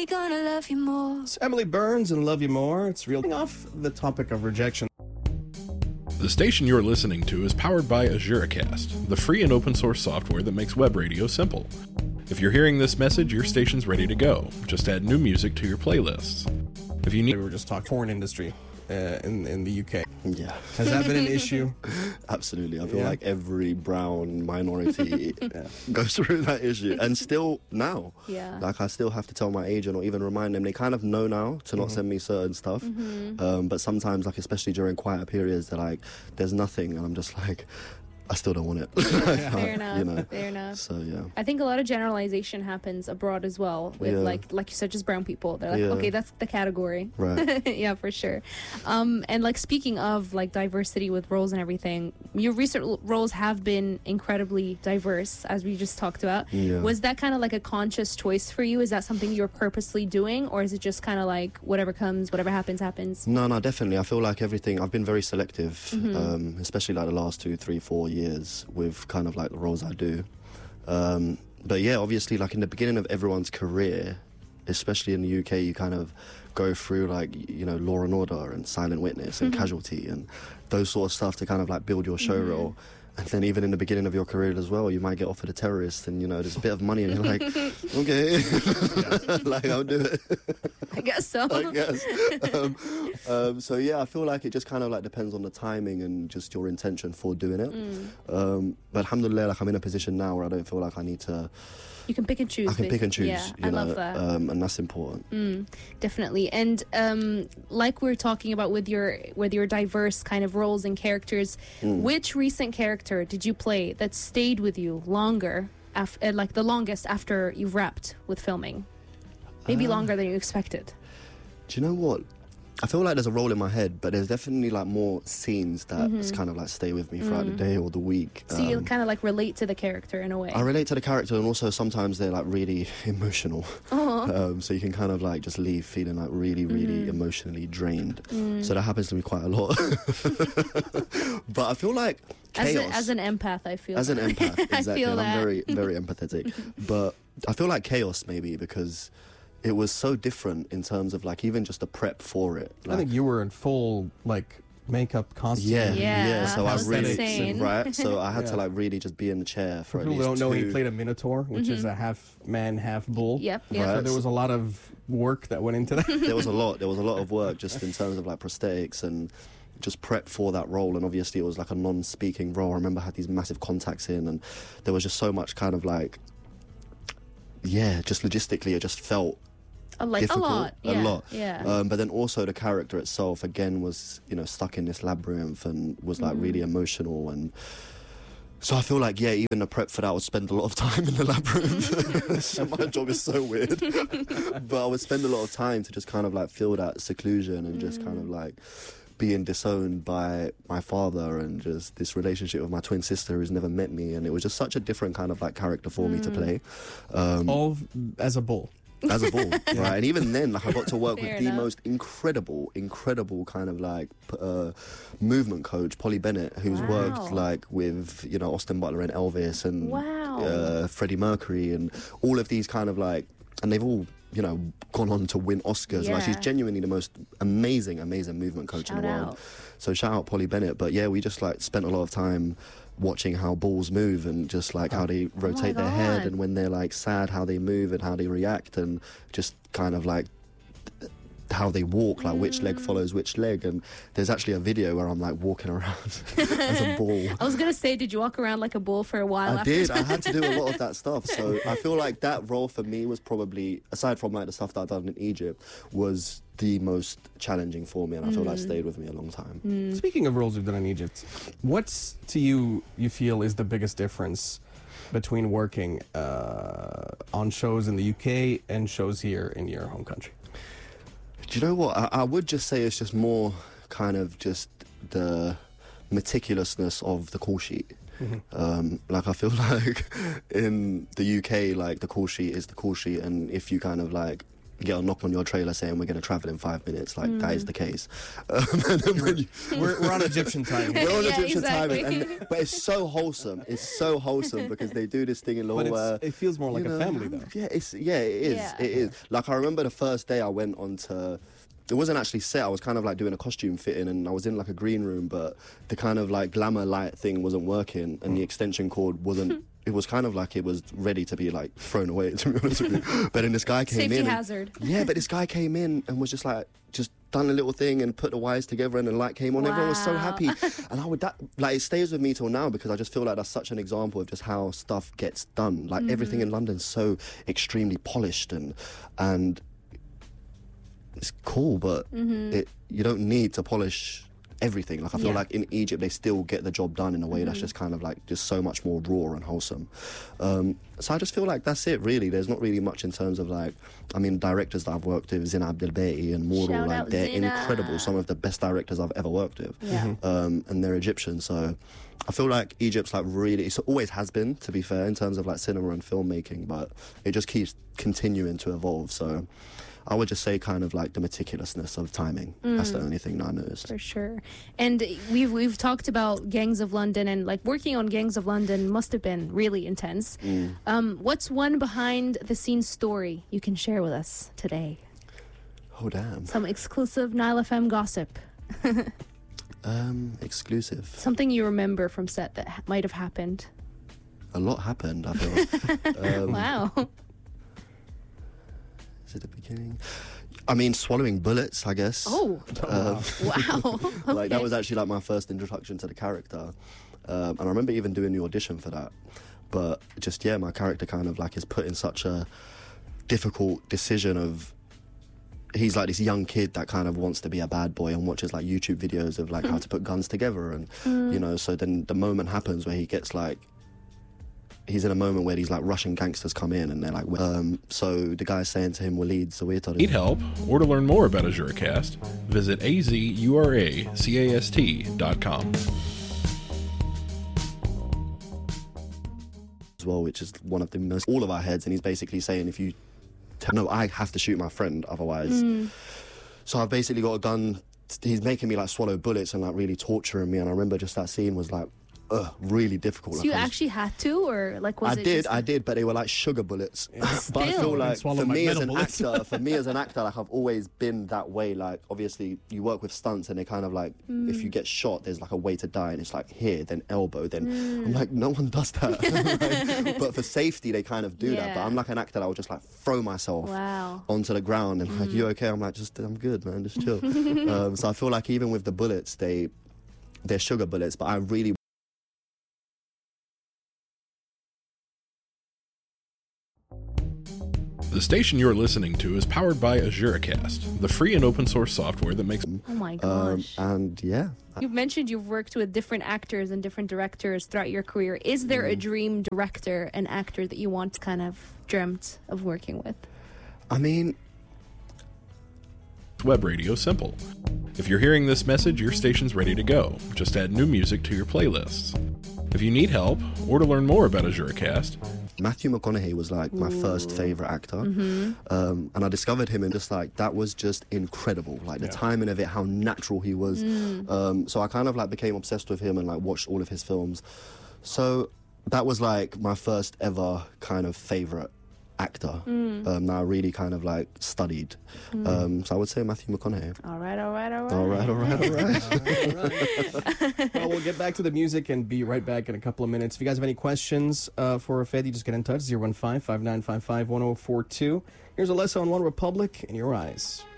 only gonna love you more. It's Emily Burns and Love You More. It's real. Off the topic of rejection. The station you're listening to is powered by AzureCast, the free and open source software that makes web radio simple. If you're hearing this message, your station's ready to go. Just add new music to your playlists. If you need... We were just talking foreign industry in the UK. Yeah. Has that been an issue? Absolutely. I feel like every brown minority goes through that issue. And still now. Yeah. Like, I still have to tell my agent or even remind them. They kind of know now to not send me certain stuff. But sometimes, like, especially during quiet periods, they're like, there's nothing. And I'm just like... I still don't want it. Fair enough. You know? Fair enough. So yeah, I think a lot of generalization happens abroad as well with like you said, just brown people. They're like, okay, that's the category. Right. Yeah, for sure. And like speaking of like diversity with roles and everything, your recent roles have been incredibly diverse, as we just talked about. Yeah. Was that kind of like a conscious choice for you? Is that something you're purposely doing, or is it just kind of like whatever comes, whatever happens? No, definitely. I feel like everything. I've been very selective, especially like the last 2, 3, 4 years with kind of like the roles I do. But yeah, obviously, like in the beginning of everyone's career, especially in the UK, you kind of go through like, you know, Law and Order and Silent Witness and Casualty and those sort of stuff to kind of like build your show role. And then even in the beginning of your career as well, you might get offered a terrorist and, you know, there's a bit of money and you're like, okay, like I'll do it. I guess so. I guess. So yeah, I feel like it just kind of like depends on the timing and just your intention for doing it. But alhamdulillah, like I'm in a position now where I don't feel like I need to... You can pick and choose. I can pick and choose. Yeah, you I know, love that. And that's important. Definitely. And like we were talking about with your diverse kind of roles and characters, which recent character did you play that stayed with you longer, like the longest after you've wrapped with filming? Maybe longer than you expected. Do you know what? I feel like there's a role in my head, but there's definitely like more scenes that just kind of like stay with me throughout the day or the week. So you kind of like relate to the character in a way. I relate to the character, and also sometimes they're like really emotional. So you can kind of like just leave feeling like really, really emotionally drained. So that happens to me quite a lot. But I feel like chaos. As an empath, I feel. As an empath, exactly. I feel and that. I'm very, very empathetic. But I feel like chaos maybe because it was so different in terms of like even just the prep for it. Like, I think you were in full like makeup costume. Yeah, So that I was really insane. right. So I had to like really just be in the chair for at People least don't know he 2. played a minotaur, which is a half man, half bull. Yep. Right. So there was a lot of work that went into that. There was a lot of work just in terms of like prosthetics and just prep for that role. And obviously it was like a non-speaking role. I remember I had these massive contacts in, and there was just so much kind of like, just logistically it just felt difficult. A lot. Yeah. But then also the character itself again was, you know, stuck in this labyrinth and was like really emotional. And so I feel like even the prep for that, I would spend a lot of time in the labyrinth. So my job is so weird. But I would spend a lot of time to just kind of like feel that seclusion and just kind of like being disowned by my father and just this relationship with my twin sister who's never met me. And it was just such a different kind of like character for me to play. All as a bull. As a bull, right? And even then, like I got to work Fair with enough. the most incredible kind of like movement coach, Polly Bennett, who's worked like with, you know, Austin Butler and Elvis and Freddie Mercury and all of these kind of like, and they've all, you know, gone on to win Oscars. Like she's genuinely the most amazing movement coach in the world. So shout out Polly Bennett. But yeah, we just like spent a lot of time watching how bulls move and just like how they rotate their head and when they're like sad, how they move and how they react and just kind of like how they walk, like which leg follows which leg. And there's actually a video where I'm like walking around as a bull. I was gonna say, did you walk around like a bull for a while? I did. I had to do a lot of that stuff. So I feel like that role for me was probably, aside from like the stuff that I've done in Egypt, was the most challenging for me, and I feel that stayed with me a long time. Speaking of roles you've done in Egypt, what's to you feel is the biggest difference between working on shows in the UK and shows here in your home country? Do you know what? I would just say it's just more kind of just the meticulousness of the call sheet. Like I feel like in the UK, like the call sheet is the call sheet, and if you kind of like you get a knock on your trailer saying we're going to travel in 5 minutes. Like, that is the case. And then we're on Egyptian time. We're on Egyptian exactly. timing. But it's so wholesome. It's so wholesome because they do this thing in law where... it feels more like a family, though. Yeah, it is. Yeah. It is. Like, I remember the first day I went on to... It wasn't actually set. I was kind of like doing a costume fitting, and I was in like a green room, but the kind of like glamour light thing wasn't working, and the extension cord wasn't. It was kind of like it was ready to be like thrown away, to be honest with you. But then this guy came Safety in. hazard. Yeah, but this guy came in and was just done a little thing and put the wires together, and the light came on. Wow. Everyone was so happy, and it stays with me till now because I just feel like that's such an example of just how stuff gets done. Like everything in London's so extremely polished and it's cool, but you don't need to polish everything. Like I feel like in Egypt they still get the job done in a way that's just kind of like just so much more raw and wholesome. So I just feel like that's it really. There's not really much in terms of like, I mean, directors that I've worked with, Zina Abdelbeity and Mourou, Shout like out they're Zina. incredible. Some of the best directors I've ever worked with. Yeah. And they're Egyptian, so I feel like Egypt's like really, it always has been, to be fair, in terms of like cinema and filmmaking, but it just keeps continuing to evolve. So I would just say kind of like the meticulousness of timing. That's the only thing that I noticed. For sure. And we've talked about Gangs of London, and like working on Gangs of London must have been really intense. What's one behind the scenes story you can share with us today? Oh, damn. Some exclusive Nile FM gossip. Exclusive. Something you remember from set that might have happened. A lot happened, I feel. Wow. At the beginning, I mean, swallowing bullets, I guess. Oh, wow. Like that was actually like my first introduction to the character, and I remember even doing the audition for that. But just my character kind of like is put in such a difficult decision of. He's like this young kid that kind of wants to be a bad boy and watches like YouTube videos of like how to put guns together, and you know. So then the moment happens where he gets like. He's in a moment where these like Russian gangsters come in and they're like, so the guy's saying to him, Waleed, so we're Need help or to learn more about AzuraCast, visit azuracast.com. as well, which is one of the most all of our heads, and he's basically saying if you no, I have to shoot my friend otherwise. So I've basically got a gun. He's making me like swallow bullets and like really torturing me, and I remember just that scene was like really difficult. So like, you actually had to, or like was it? I did, but they were like sugar bullets. But I Still. feel like For me as an actor, like I've always been that way. Like obviously you work with stunts, and they kind of like if you get shot, there's like a way to die, and it's like here, then elbow, then I'm like no one does that. Like, but for safety, they kind of do that. But I'm like an actor that will just like throw myself onto the ground and like you okay? I'm like I'm good, man, just chill. So I feel like even with the bullets, they're sugar bullets, but I really. The station you're listening to is powered by AzuraCast, the free and open source software that makes... Oh my gosh. And yeah. You've mentioned you've worked with different actors and different directors throughout your career. Is there a dream director and actor that you once kind of dreamt of working with? I mean... Web radio simple. If you're hearing this message, your station's ready to go. Just add new music to your playlists. If you need help or to learn more about AzuraCast... Matthew McConaughey was like my first favourite actor, and I discovered him and just like that was just incredible, like the timing of it, how natural he was. So I kind of like became obsessed with him and like watched all of his films. So that was like my first ever kind of favourite actor that I really kind of like studied. So I would say Matthew McConaughey. All right. Well, we'll get back to the music and be right back in a couple of minutes. If you guys have any questions for Fedi, just get in touch, 015-5955-1042. Here's Alessa on One Republic in your eyes.